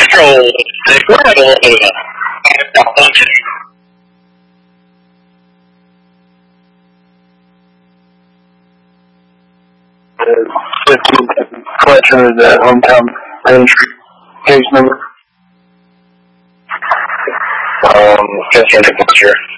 Patrol, the Colonel, malfunction. Collection of the hometown range case number. Just in the picture.